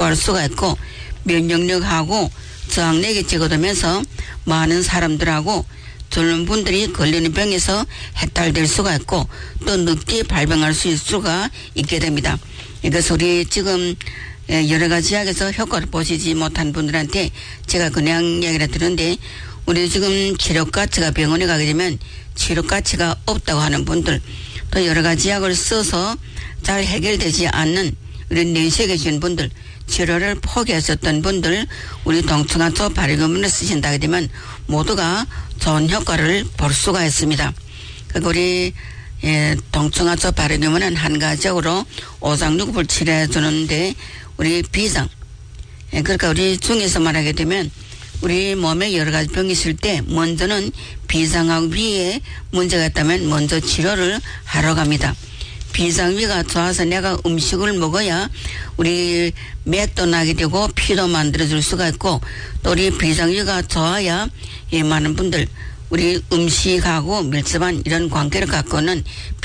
흡수할 수가 있고 면역력하고 저항력이 적어두면서 많은 사람들하고 젊은 분들이 걸리는 병에서 해탈될 수가 있고 또 늦게 발병할 수 있을 수가 있게 됩니다. 그래서 우리 지금 여러 가지 약에서 효과를 보시지 못한 분들한테 제가 그냥 이야기를 드렸는데 우리 지금 치료가치가 병원에 가게 되면 치료가치가 없다고 하는 분들 또 여러 가지 약을 써서 잘 해결되지 않는 우리 내시에 계신 분들 치료를 포기하셨던 분들 우리 동청하초 발효균을 쓰신다게 되면 모두가 좋은 효과를 볼 수가 있습니다. 그리고 우리 동청하초 발효균은 한 가지적으로 오장육부를 치료해 주는데 우리 비장 그러니까 우리 중에서 말하게 되면 우리 몸에 여러 가지 병이 있을 때 먼저는 비장하고 위에 문제가 있다면 먼저 치료를 하러 갑니다. 비상위가 좋아서 내가 음식을 먹어야 우리 맥도 나게 되고 피도 만들어줄 수가 있고 또 우리 비상위가 좋아야 많은 분들 우리 음식하고 밀접한 이런 관계를 갖고는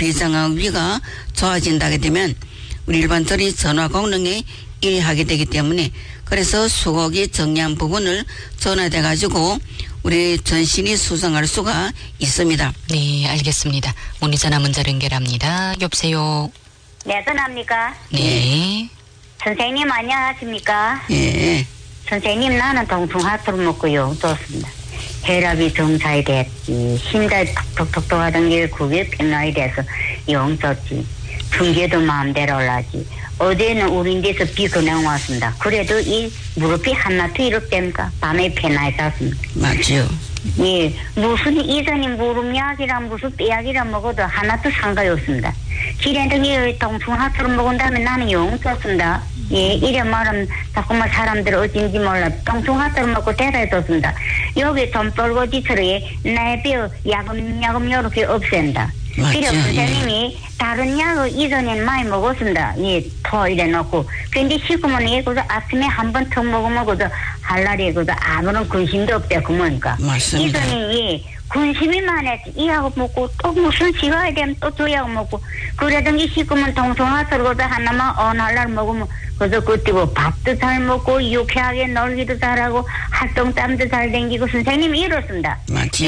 비상위가 좋아진다게 되면 우리 일반적으로 전화功能에 일하게 되기 때문에 그래서 수곡이 정리한 부분을 전화돼 가지고 우리 전신이 수정할 수가 있습니다. 네, 알겠습니다. 문의 전화 문자 연결합니다. 여보세요. 네, 전화입니까? 네. 선생님 안녕하십니까? 예. 선생님 나는 동충하초를 먹고요. 좋습니다. 혈압이 정상이 됐지. 심장이 톡톡톡 하던 게 그게 평화이 돼서 영 좋지. 풍계도 마음대로 올라지. 어제는 우리 데서 비 그냥 왔습니다. 그래도 이 무릎이 하나도 이렇답니까? 밤에 편하게 잤습니다. 맞죠. 예, 무슨 이전에 무릎약이랑 무슨 뼈약이랑 먹어도 하나도 상관이 없습니다. 기래등이 동충하초를 먹은 다음에 나는 영 좋습니다. 예, 이래 말하면 자꾸만 사람들 어딘지 몰라. 동충하초를 먹고 대답해줬습니다. 여기 돈 벌고 뒤처럼 내 뼈 야금야금 요렇게 없앤다. 그래서 선생님이 다른 약을 이전엔 많이 먹었습니다. 예, 토 이래 놓고. 근데 지금은 그저 아침에 한 번 턱 먹으면 그저 할 날이 그저 아무런 근심도 없대 그러니까. 맞습니다. 이전에 근심이 많았지. 이 약 먹고 또 무슨 시간이 되면 또 저 약 먹고. 그러던게 지금은 동성화서를 그저 하나만 할 날 먹으면 그저 그때 뭐 밥도 잘 먹고 유쾌하게 놀기도 잘하고 활동땀도 잘 댕기고 선생님이 이렇습니다. 맞지요.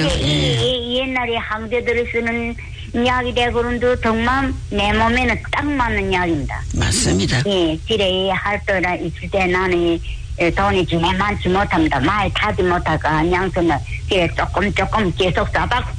옛날에 항대들이 쓰는 약이 되고는도 정말 내 몸에는 딱 맞는 약입니다. 맞습니다. 예, 지레 할 때나 있을 때 나는 돈이 지내 많지 못합니다. 많이 타지 못할까 양손을 조금 계속 싸다.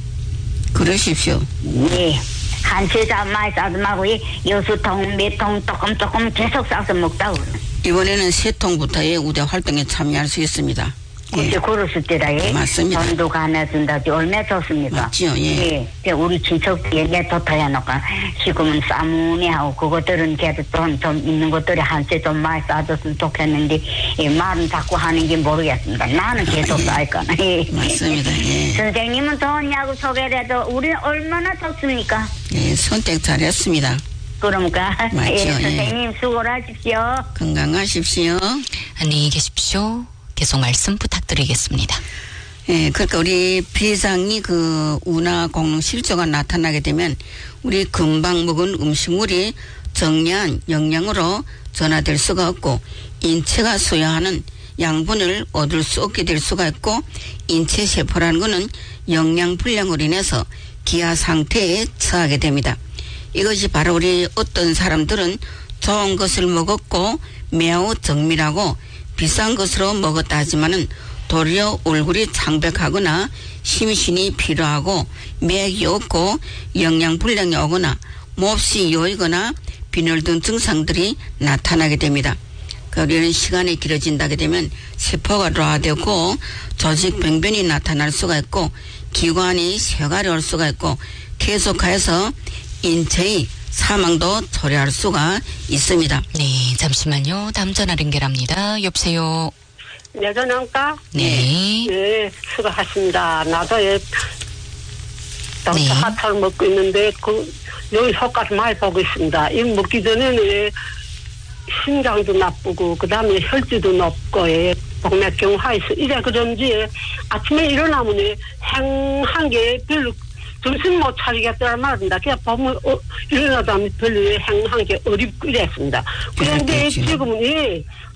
그러십시오. 예, 한 세자 많이 싸지 말고 여수통 몇 통 조금 계속 싸서 먹다고. 이번에는 3통부터 우대 활동에 참여할 수 있습니다. 그때 그랬을 때다. 예. 맞습니다. 돈도 가내준다지 얼마나 좋습니까? 맞지요. 예. 예. 우리 친척들이 내 도토야 놓까 지금은 싸무니하고 그것들은 걔도 좀 있는 것들이 한세 좀 많이 싸줬으면 좋겠는데 말은 자꾸 하는 게 모르겠습니다. 나는 계속 싸니까. 예. 맞습니다. 예. 선생님은 좋은 야구 소개해도 우리는 얼마나 좋습니까? 예, 선택 잘했습니다. 그러니까 맞죠. 예, 선생님 수고를 하십시오. 건강하십시오. 안녕히 계십시오. 계속 말씀 부탁드리겠습니다. 예, 그러니까 우리 비상이 운하 공룡 실조가 나타나게 되면 우리 금방 먹은 음식물이 정량 영양으로 전화될 수가 없고 인체가 소요하는 양분을 얻을 수 없게 될 수가 있고 인체 세포라는 것은 영양 불량으로 인해서 기아 상태에 처하게 됩니다. 이것이 바로 우리 어떤 사람들은 좋은 것을 먹었고 매우 정밀하고 비싼 것으로 먹었다 하지만은 도리어 얼굴이 창백하거나 심신이 피로하고 맥이 없고 영양불량이 오거나 몹시 요이거나 빈혈 등 증상들이 나타나게 됩니다. 우리는 시간이 길어진다게 되면 세포가 노화되고 조직 병변이 나타날 수가 있고 기관이 쇠갈이 올 수가 있고 계속해서 인체의 사망도 초래할 수가 있습니다. 네, 잠시만요. 다음 전화 연결합니다. 여보세요. 네, 전화할까? 네. 네, 수고하십니다. 나도 하차를 먹고 있는데 여기 효과를 많이 보고 있습니다. 이거 먹기 전에는 심장도 나쁘고 그 다음에 혈주도 높고 동맥경 하에서 이래 그런지 아침에 일어나면 행한 게 별로 정신 못 차리겠다는 말입니다. 그냥 보면 일어나다 하면 별로 행한 게 어렵고 이랬습니다. 그런데 지금은